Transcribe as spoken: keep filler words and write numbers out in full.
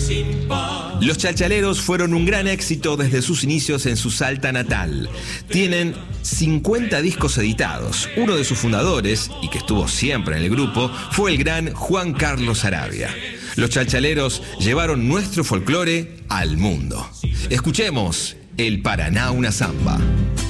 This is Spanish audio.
Los Chalchaleros fueron un gran éxito desde sus inicios en su Salta natal. Tienen cincuenta discos editados. Uno de sus fundadores, y que estuvo siempre en el grupo, fue el gran Juan Carlos Arabia. Los Chalchaleros llevaron nuestro folclore al mundo. Escuchemos el Paraná una Zamba.